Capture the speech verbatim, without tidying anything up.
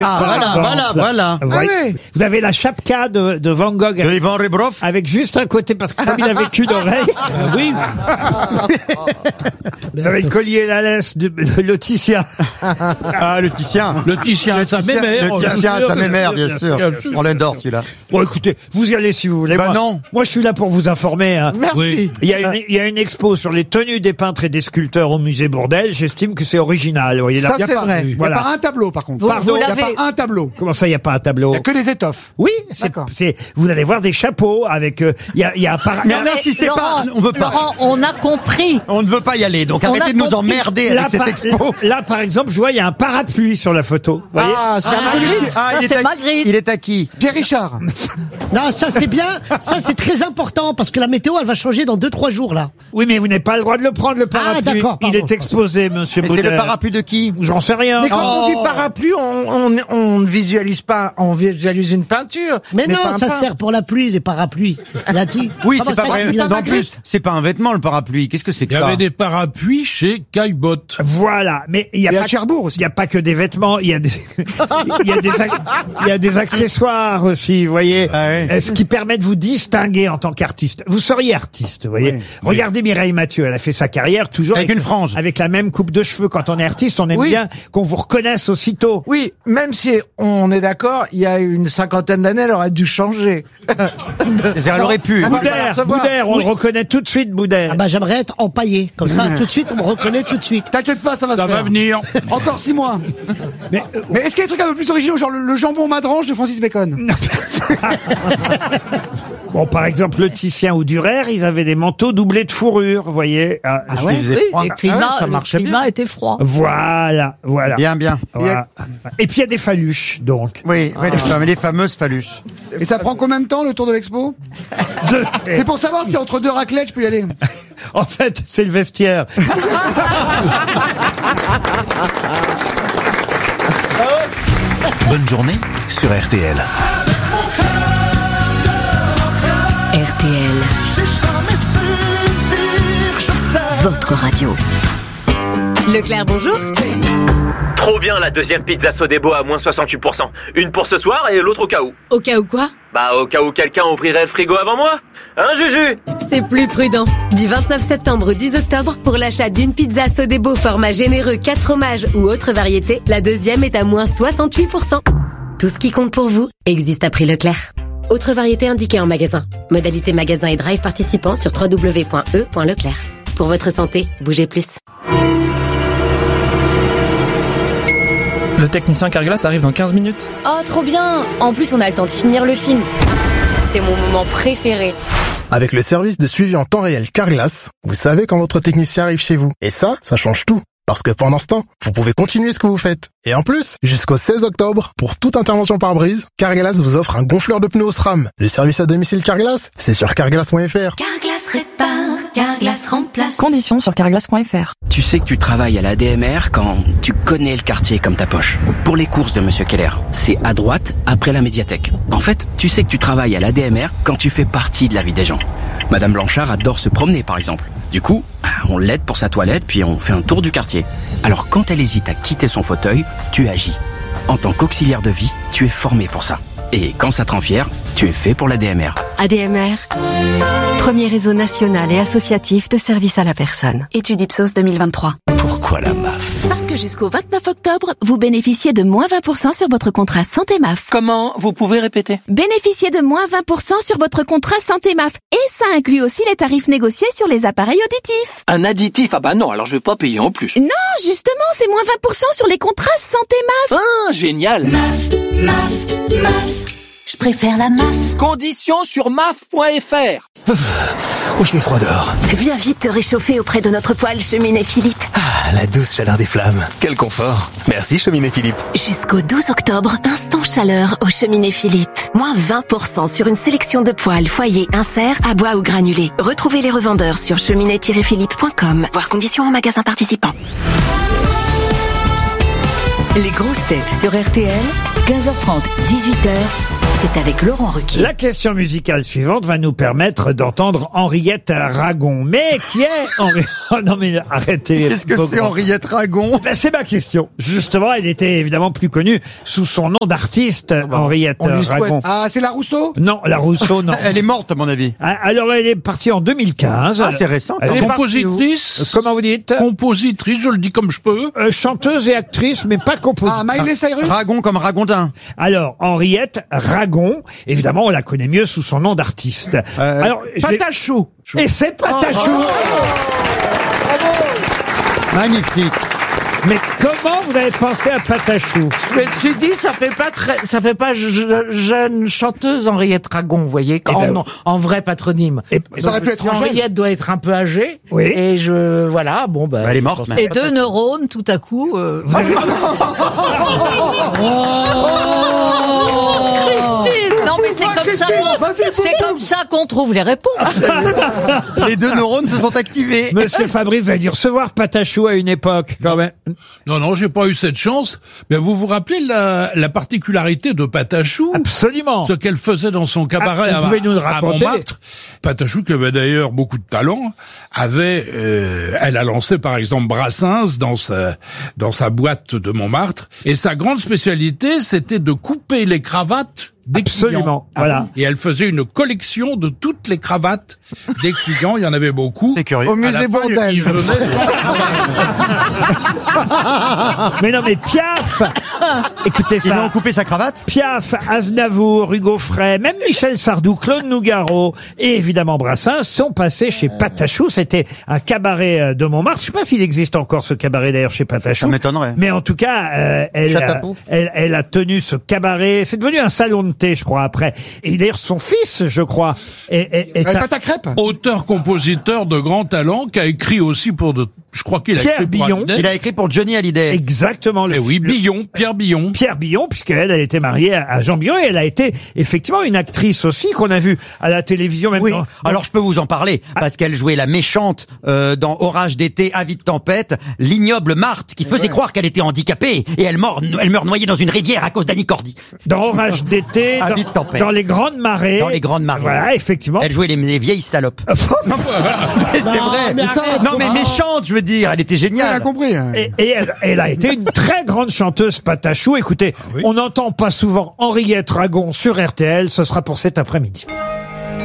Ah, voilà, voilà, voilà. Vous, voyez, Ah oui. vous avez la chapka de, de Van Gogh. De Ivan Rebrov. Avec juste un côté, parce que comme il avait qu'une oreille. Oui. Vous avez le collier et la laisse de, de Laetitia. Ah, le Titien. Le Titien, ça Titien, m'émère. Le Titien, ça m'émère, bien sûr. On l'adore, celui-là. Bon, écoutez, vous y allez si vous voulez. Bah moi, non. Moi, je suis là pour vous informer. Hein. Merci. Oui. Il y a une, il y a une expo sur les tenues des peintres et des sculpteurs au musée Bourdelle. J'estime que c'est original. Vous voyez, Ça, là, c'est vrai. Il n'y Voilà. a pas un tableau, par contre. Vous- Pardon, vous Il n'y a l'avez- pas un tableau. Comment ça, il n'y a pas un tableau? Il n'y a que des étoffes. Oui, c'est, D'accord. c'est, vous allez voir des chapeaux avec, euh, il y a, il y a un para... Mais Non, n'insistez pas, Laurent, on veut pas. Laurent, on a compris. On ne veut pas y aller, donc On arrêtez a de nous compris. emmerder là, avec cette par, expo. là, par exemple, je vois, il y a un parapluie sur la photo. Vous voyez? Ah, c'est un Magritte. Ah, Ça, il est c'est à- Magritte. Il est à qui? Pierre Richard. Non, ça c'est bien, ça c'est très important parce que la météo elle va changer dans deux trois jours là. Oui, mais vous n'avez pas le droit de le prendre, le parapluie. d'accord, il pardon. est exposé, monsieur Mais c'est Baudet. le parapluie de qui? J'en sais rien. Mais quand Oh. on dit parapluie, on, on, on ne visualise pas, on visualise une peinture. Mais, non, pas un ça peintre. sert pour la pluie les parapluies. C'est ce qu'il a dit. Oui, Ah, c'est bah, pas vrai. il a- En plus, c'est pas un vêtement, le parapluie. Qu'est-ce que c'est que Il y ça? avait des parapluies chez Caillebotte. Voilà, mais il y a Et pas à Cherbourg aussi. il y a pas que des vêtements, il y a des il y a des ac- il y a des accessoires aussi, vous voyez, Ah ouais. euh, ce qui permet de vous distinguer en tant qu'artiste. Vous seriez artiste, vous voyez. Oui. Regardez Mireille Mathieu, elle a fait sa carrière toujours Avec une frange. avec la même coupe de cheveux. Quand on est artiste, on aime Oui. bien qu'on vous reconnaisse aussitôt. Oui, même si on est d'accord, il y a une cinquantaine d'années, elle aurait dû changer. C'est-à-dire, elle aurait pu. Ah, on va la Boudère, recevoir. Boudère, on le reconnaît tout de suite, Boudère. Ah bah j'aimerais être empaillé comme ça tout de suite on me reconnaît tout de suite. T'inquiète pas, ça va Ça se va faire. venir. Encore six mois. Mais, euh, Mais est-ce qu'il y a des trucs un peu plus originaux, genre le, le jambon madrange de Francis Bacon? bon, par exemple, le Titien ou Durer, ils avaient des manteaux doublés de fourrure, vous voyez. Ah, je ouais. les faisait ai- Oui, froid. le Ah climat, ouais, ça le marchait climat était froid. Voilà, voilà. Bien, bien. Voilà. Et puis il y a des phaluches, donc. Oui, oui, les, fameux- les fameuses phaluches. Et ça prend combien de temps le tour de l'expo? Deux. C'est pour savoir si entre deux raclettes je peux y aller. En fait, c'est le vestiaire. Bonne journée sur R T L. R T L, votre radio. Leclerc, bonjour. Trop bien la deuxième pizza Sodebo à moins soixante-huit pour cent. Une pour ce soir et l'autre au cas où. Au cas où quoi? Bah au cas où quelqu'un ouvrirait le frigo avant moi. Hein Juju? C'est plus prudent. Du vingt-neuf septembre au dix octobre, pour l'achat d'une pizza Sodebo format généreux quatre fromages ou autre variété, la deuxième est à moins soixante-huit pour cent. Tout ce qui compte pour vous existe à prix Leclerc. Autre variété indiquée en magasin. Modalité magasin et drive participant sur w w w point e point leclerc. Pour votre santé, bougez plus. Le technicien Carglass arrive dans quinze minutes. Oh, trop bien! En plus, on a le temps de finir le film. C'est mon moment préféré. Avec le service de suivi en temps réel Carglass, vous savez quand votre technicien arrive chez vous. Et ça, ça change tout. Parce que pendant ce temps, vous pouvez continuer ce que vous faites. Et en plus, jusqu'au seize octobre, pour toute intervention par brise, Carglass vous offre un gonfleur de pneus SRAM. Le service à domicile Carglass, c'est sur carglass point f r. Carglass répare, Carglass remplace. Conditions sur carglass point f r. Tu sais que tu travailles à la D M R quand tu connais le quartier comme ta poche. Pour les courses de Monsieur Keller, c'est à droite, après la médiathèque. En fait, tu sais que tu travailles à la D M R quand tu fais partie de la vie des gens. Madame Blanchard adore se promener, par exemple. Du coup, on l'aide pour sa toilette, puis on fait un tour du quartier. Alors quand elle hésite à quitter son fauteuil, tu agis. En tant qu'auxiliaire de vie, tu es formé pour ça. Et quand ça te rend fier, tu es fait pour la D M R. A D M R, premier réseau national et associatif de services à la personne. Étude Ipsos deux mille vingt-trois. Pourquoi la M A F? Parce que jusqu'au vingt-neuf octobre, vous bénéficiez de moins vingt pour cent sur votre contrat Santé M A F. Comment? Vous pouvez répéter? Bénéficiez de moins vingt pour cent sur votre contrat Santé M A F. Et ça inclut aussi les tarifs négociés sur les appareils auditifs. Un additif? Ah bah non, alors je vais pas payer en plus. Non, justement, c'est moins vingt pour cent sur les contrats Santé M A F. Ah, génial. M A F, M A F, M A F. Je préfère la M A F. Conditions sur M A F point F R. Oh, je mets froid dehors. Viens vite te réchauffer auprès de notre poêle Cheminée Philippe. Ah, la douce chaleur des flammes. Quel confort. Merci, Cheminée Philippe. Jusqu'au douze octobre, instant chaleur au Cheminée Philippe. Moins vingt pour cent sur une sélection de poêles, foyers, inserts, à bois ou granulés. Retrouvez les revendeurs sur cheminée tiret philippe point com. Voir conditions en magasin participant. Les grosses têtes sur R T L, quinze heures trente, dix-huit heures. C'est avec Laurent Ruquier. La question musicale suivante va nous permettre d'entendre Henriette Ragon. Mais qui est Henriette? Oh non mais arrêtez. Qu'est-ce que c'est Henriette Ragon? Ben, c'est ma question. Justement, elle était évidemment plus connue sous son nom d'artiste, Henriette On lui souhaite. Ragon. Ah, c'est la Rousseau? Non, la Rousseau, non. Elle est morte, à mon avis. Ah, alors, elle est partie en deux mille quinze. Ah, c'est récent. Elle est Compositrice. partie où Comment vous dites? Compositrice, je le dis comme je peux. Euh, chanteuse et actrice, mais pas compositrice. Ah, Miley Cyrus? Ragon comme Ragondin. Alors, Henriette Ragon, évidemment, on la connaît mieux sous son nom d'artiste. Euh, Alors, je l'ai- Patachou. Et c'est Patachou. Magnifique. Mais comment vous avez pensé à Patachou? Je me suis dit, ça fait pas très, ça fait pas je- jeune chanteuse Henriette Ragon, vous voyez, en, ben, en, en vrai patronyme. Et- Ça aurait pu être Angèle. Henriette doit être un peu âgée. Oui. Et je, voilà, bon, bah. Elle est morte, mais- Et deux neurones, tout à coup. euh, Vous avez- Non, mais c'est comme ça. qu'on- C'est comme ça qu'on trouve les réponses. Les deux neurones se sont activés. Monsieur Fabrice, vous avez dû recevoir Patachou à une époque, quand même. Non, non, j'ai pas eu cette chance. Mais vous vous rappelez la, la particularité de Patachou? Absolument. Ce qu'elle faisait dans son cabaret Ah, vous à, pouvez nous le à raconter. Montmartre. Patachou, qui avait d'ailleurs beaucoup de talent, avait, euh, elle a lancé par exemple Brassens dans sa, dans sa boîte de Montmartre. Et sa grande spécialité, c'était de couper les cravates des Absolument, clients. voilà. Et elle faisait une collection de toutes les cravates des clients. Il y en avait beaucoup. C'est curieux. Au À la musée fin, Bourdelle. ils venaient sans cravate. Mais non, mais Piaf, écoutez Ils lui ont ça. coupé sa cravate? Piaf, Aznavour, Hugo Frey, même Michel Sardou, Claude Nougaro et évidemment Brassens sont passés chez Patachou. C'était un cabaret euh, de Montmartre. Je sais pas s'il existe encore ce cabaret d'ailleurs chez Patachou. Ça m'étonnerait. Mais en tout cas, euh, elle, a, Chatapeau. elle, elle a tenu ce cabaret. C'est devenu un salon de thé, je crois, après. Et d'ailleurs, son fils, je crois, est, est, est Elle un- pâte à crêpes? Auteur-compositeur de grand talent, qui a écrit aussi pour de, je crois qu'il a Pierre écrit pour Billon. Hallyday. Il a écrit pour Johnny Hallyday. exactement le Eh oui, le- Billon, Pierre Billon. Pierre Billon, puisqu'elle elle était mariée à à Jean Billon et elle a été effectivement une actrice aussi qu'on a vue à la télévision. Même Oui, dans- alors je peux vous en parler, parce qu'elle jouait la méchante euh, dans Orage d'été, Avis de tempête, l'ignoble Marthe, qui faisait croire qu'elle était handicapée, et elle meurt, elle meurt noyée dans une rivière à cause d'Annie Cordy. dans Orage d'été, dans, Avis de tempête. dans les grandes marées. Dans les grandes marées. Voilà, effectivement. Elle jouait les, les vieilles salopes. Mais c'est vrai. mais arrête, non mais Laurent. méchante, je veux dire, elle était Elle a géniale. compris. hein. Et, et elle, elle a été une très grande chanteuse Patachou. Écoutez, on n'entend pas souvent Henriette Ragon sur R T L. Ce sera pour cet après-midi.